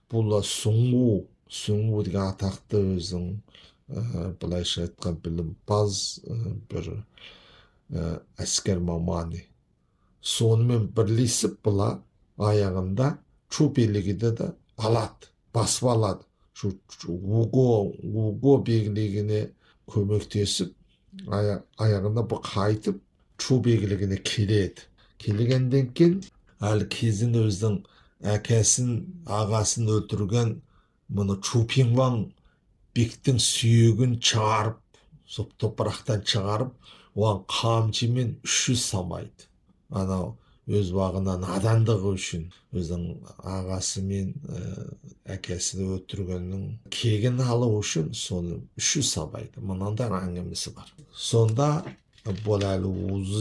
бұл Суңу деген атақты өзің былайша айтқан білімпаз бір әскер маманы. Сонымен бірлесіп бұла аяғында Чу билігіді де алады, басып алады. Уго билігіне көмектесіп, аяғында бұл қайтып Чу билігіне келеді. Келгенден кейін әлі кезін өздің әкесін, ағасын өлтірген мұны Чу Пиңваң бектің сүйегін шығарып, топырақтан шығарып, оған қамшымен 300 самайды. Анау өз бағынан надандығы үшін өзінің ағасы мен әкесін өлтіргеннің кегін алу үшін соны 300 сабайды. Мынандай әңгімесі бар. Сонда бұл әлі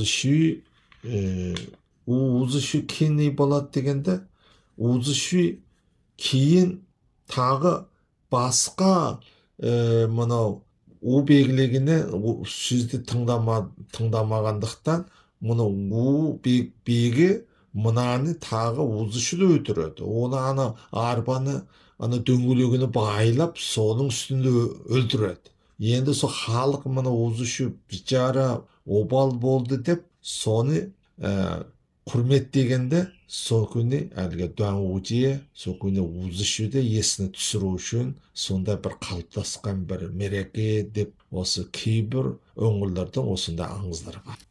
Узышы кейін не болады дегенде, Узышы кейін тағы басқа мынау у белгілегіне сөзді тыңдамағандықтан мұны у бегі мынаны тағы Узышыды өлтіреді. Оны арбаны дөңгелегіне байлап соның үстінде өлтіреді. Енді сол халық мұны Узышы бичара обал болды деп соны құрметтегенде сол күні әлгі Дуанвужие сол күні Узышыды есіне түсіру үшін сонда бір қалыптасқан бір мереке деп осы кейбір өңірлердің осында аңыздары бар.